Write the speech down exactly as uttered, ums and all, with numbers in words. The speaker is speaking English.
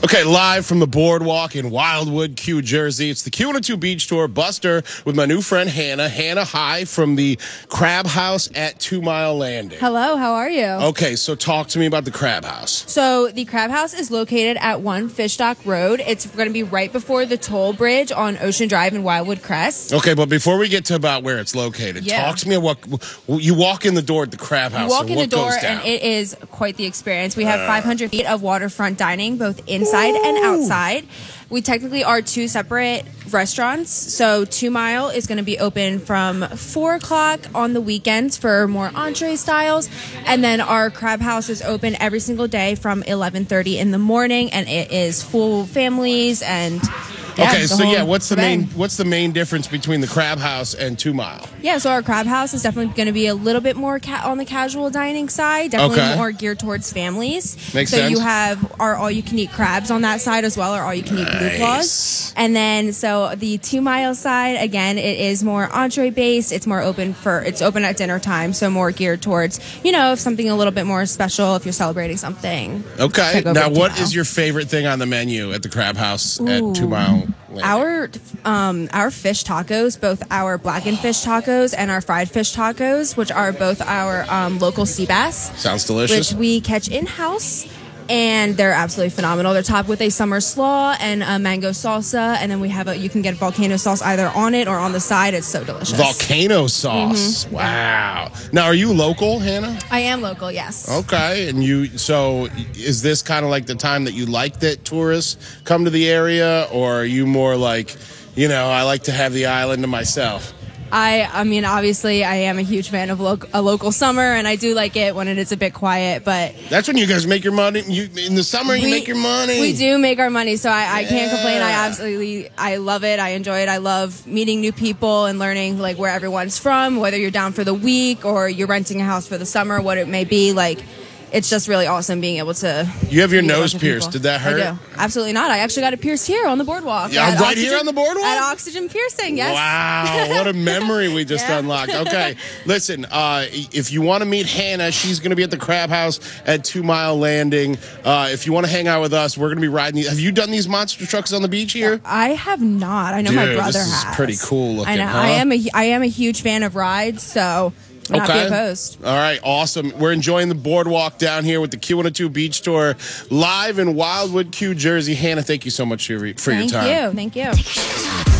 Okay, live from the boardwalk in Wildwood, Q, Jersey. It's the Q one oh two Beach Tour. Buster with my new friend Hannah. Hannah, hi from the Crab House at Two Mile Landing. Hello, how are you? Okay, so talk to me about the Crab House. So the Crab House is located at One Fish Dock Road. It's going to be right before the toll bridge on Ocean Drive in Wildwood Crest. Okay, but before we get to about where it's located, Yeah. talk to me about what you walk in the door at the Crab House. You walk and in what the door goes down? and it is quite the experience. We have five hundred feet of waterfront dining, both inside and outside. We technically are two separate restaurants. So Two Mile is going to be open from four o'clock on the weekends for more entree styles. And then our Crab House is open every single day from eleven thirty in the morning. And it is full families and... Yeah, okay, the so whole yeah, what's the shebang. main what's the main difference between the Crab House and Two Mile? Yeah, so our Crab House is definitely going to be a little bit more ca- on the casual dining side, definitely Okay. more geared towards families. Makes so sense. you have our all-you-can-eat crabs on that side as well, or all-you-can-eat blue Nice. claws. And then, so the Two Mile side, again, it is more entree-based. It's more open for, it's open at dinner time, so more geared towards, you know, if something a little bit more special, if you're celebrating something. Okay, check over now to Two what Mile. is your favorite thing on the menu at the Crab House at Ooh. Two Mile Landing? Our um, our fish tacos, both our blackened fish tacos and our fried fish tacos, which are both our um, local sea bass, Sounds delicious. which we catch in house, and they're absolutely phenomenal. They're topped with a summer slaw and a mango salsa, and then we have a you can get volcano sauce either on it or on the side. It's so delicious. Volcano sauce. Mm-hmm. Wow. Now, are you local, Hannah? I am local, yes. Okay, and you. So, is this kind of like the time that you like that tourists come to the area, or are you more like, you know, I like to have the island to myself? I I mean, obviously, I am a huge fan of lo- a local summer, and I do like it when it is a bit quiet, but. That's when you guys make your money. You in the summer, you We- make your money. We do make our money, so I, I can't complain. I Yeah. absolutely, I love it. I enjoy it. I love meeting new people and learning like where everyone's from, whether you're down for the week or you're renting a house for the summer, what it may be. Like, it's just really awesome being able to. You have your meet a nose bunch of pierced. people. Did that hurt? I do. Absolutely not. I actually got it pierced here on the boardwalk. Yeah, at right here on the boardwalk? At Oxygen Piercing, yes. Wow, what a memory we just Yeah. unlocked. Okay, listen, uh, if you want to meet Hannah, she's going to be at the Crab House at Two Mile Landing. Uh, if you want to hang out with us, we're going to be riding these. Have you done these monster trucks on the beach here? I have not. I know my Dude, brother this is has. pretty cool looking, I know. huh? I am a I am a huge fan of rides, so would not be opposed. All right, awesome. We're enjoying the boardwalk down here with the Q one oh two Beach Tour live in Wildwood, Q, Jersey. Hannah, thank you so much for your, for your Thank time. you. Thank you.